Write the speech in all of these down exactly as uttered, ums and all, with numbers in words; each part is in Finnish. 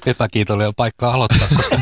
epäkiitollinen paikka aloittaa, koska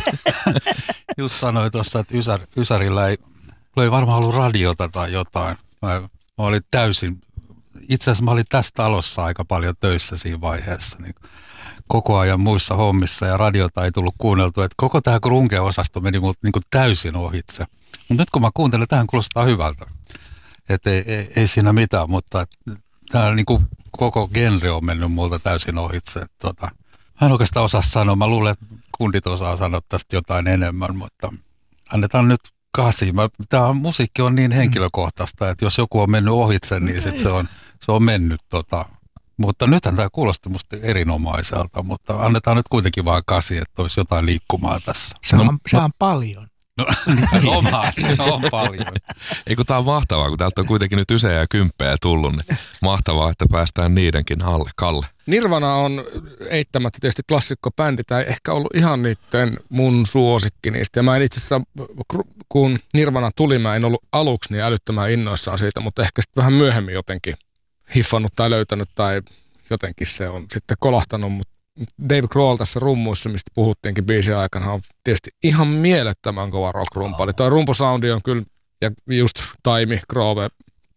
just sanoin tuossa, että Ysär, Ysärillä ei, ei varmaan ollut radiota tai jotain. Mä, mä olin täysin, itse asiassa mä olin tässä talossa aika paljon töissä siinä vaiheessa, niin koko ajan muissa hommissa ja radiota ei tullut kuunneltua, että koko tämä grunge-osasto meni multa niin kuin täysin ohitse. Mutta nyt kun mä kuuntelen, tähän kuulostaa hyvältä. Että ei, ei, ei siinä mitään, mutta tämä niin kuin koko genre on mennyt multa täysin ohitse. Tota, mä en oikeastaan osaa sanoa. Mä luulen, että kundit osaa sanoa tästä jotain enemmän, mutta annetaan nyt kasi. Tämä musiikki on niin henkilökohtaista, että jos joku on mennyt ohitse, niin sit se, on, se on mennyt. Tota. Mutta nythän tämä kuulosti musta erinomaiselta, mutta annetaan nyt kuitenkin vaan kasi, että olisi jotain liikkumaa tässä. Se on, no, se on paljon. No, omaa, se on paljon. Ei kun tää on mahtavaa, kun täältä on kuitenkin nyt ysejä ja kymppejä tullut, niin mahtavaa, että päästään niidenkin alle. Kalle. Nirvana on eittämättä tietysti klassikkobändi, tai ehkä ollut ihan niiden mun suosikki niistä. Ja mä en itse asiassa, kun Nirvana tuli, mä en ollut aluksi niin älyttömän innoissaan siitä, mutta ehkä sitten vähän myöhemmin jotenkin hiffannut tai löytänyt tai jotenkin se on sitten kolahtanut, mutta Dave Grohl tässä rummuissa, mistä puhuttiinkin biisin aikana, on tietysti ihan mielettömän kova rock-rumpali. Tuo rumposoundi on kyllä, ja just Taimi, Grove,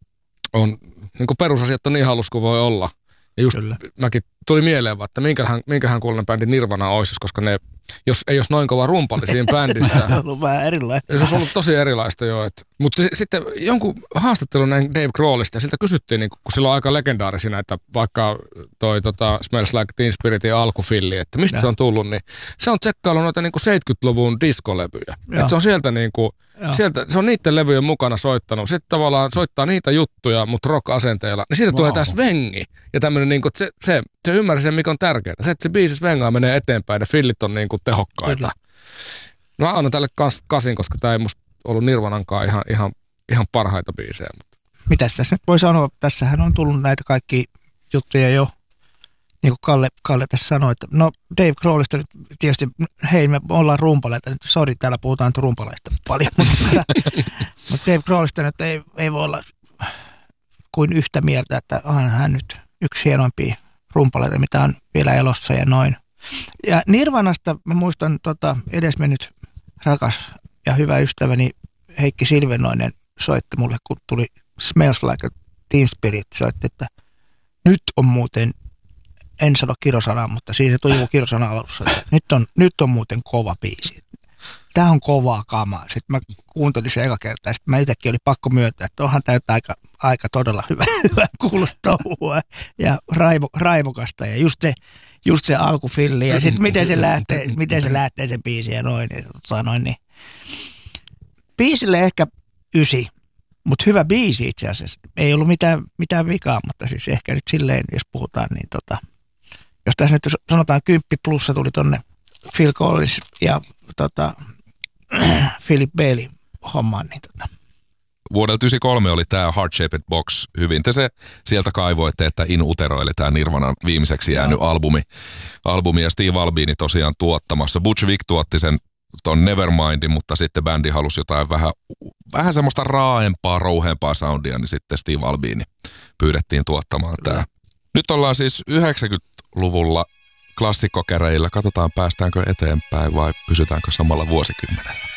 on niin kuin perusasiat on niin halus kuin voi olla. Ja just kyllä. Mäkin tuli mieleen, että minkähän, minkähän kuulonen bändi Nirvana olisi, koska ne, jos ei olisi noin kova rumpali siinä bändissä. Se on ollut vähän erilaista. Se on ollut tosi erilaista jo. Et. Mutta s- sitten jonkun haastattelun näin Dave Grohlista, ja siltä kysyttiin, niin kun sillä on aika legendaarisia näitä, vaikka toi tota, Smells Like Teen Spiritin alkufilli, että mistä ja. se on tullut, niin se on tsekkaillut noita niin kuin seitsemänkymmentäluvun diskolevyjä. Et se on sieltä niin kuin, sieltä, se on niiden levyjen mukana soittanut. Sitten tavallaan soittaa niitä juttuja, mutta rock-asenteella. Niin siitä wow. tulee tää svengi. Ja tämmönen niin kuin, se, se, se ymmärsi sen, mikä on tärkeää. Se, että se biisi svengaa menee eteenpäin ja fillit on niin kuin tehokkaita. Kyllä. No mä annan tälle kans kasin, koska tää ei musta ollut Nirvanankaan ihan, ihan, ihan parhaita biisejä. Mutta. Mitäs tässä nyt voi sanoa? Tässähän on tullut näitä kaikki juttuja jo. Niin kuin Kalle, Kalle tässä sanoi, että no Dave Grohlista nyt tietysti, hei me ollaan rumpaleita, nyt sori täällä puhutaan nyt rumpaleista paljon, mutta, mutta Dave Grohlista nyt ei, ei voi olla kuin yhtä mieltä, että onhan hän nyt yksi hienoimpia rumpaleita, mitä on vielä elossa ja noin. Ja Nirvanasta mä muistan tota, edesmennyt rakas ja hyvä ystäväni Heikki Silvenoinen soitti mulle, kun tuli Smells Like Teen Spirit, soitti, että nyt on muuten, en sano kirosanaa, mutta siinä tuli joku kirosana alussa, että nyt on, nyt on muuten kova biisi. Tämä on kovaa kamaa. Sitten mä kuuntelin sen eka kertaa, sitten mä itsekin oli pakko myöntää, että onhan tämä aika, aika todella hyvä, hyvä kuulostaa ja raivo, raivokasta ja just se, just se alkufilli ja sitten miten se lähtee, miten se lähtee se biisi ja noin. Ja tota noin niin. Biisille ehkä ysi, mutta hyvä biisi itse asiassa. Ei ollut mitään, mitään vikaa, mutta siis ehkä nyt silleen, jos puhutaan, niin tota, jos tässä nyt sanotaan kymppi plussa tuli tonne Phil Collins ja tota, Philip Bailey hommaan, niin tota. Vuodelta yhdeksänkymmentäkolme oli tämä Heart Shaped Box hyvin. Te se sieltä kaivoitte, että In Utero, eli tämä Nirvanan viimeiseksi jäänyt no. albumi. albumi. Ja Steve Albini tosiaan tuottamassa. Butch Vig tuotti sen ton Nevermindin, mutta sitten bändi halusi jotain vähän, vähän semmoista raaempaa, rouheempaa soundia, niin sitten Steve Albini pyydettiin tuottamaan tämä. Nyt ollaan siis yhdeksänkymmentäluvulla klassikkokäreillä. Katsotaan, päästäänkö eteenpäin vai pysytäänkö samalla vuosikymmenellä.